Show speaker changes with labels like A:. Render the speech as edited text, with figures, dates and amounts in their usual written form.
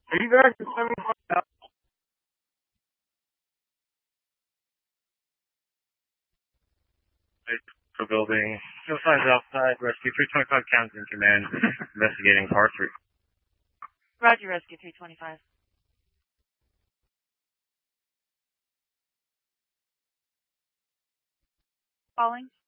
A: Are you guys coming out for building? No signs outside. Rescue 325 County in command. Investigating car 3.
B: Roger, Rescue 325. Calling.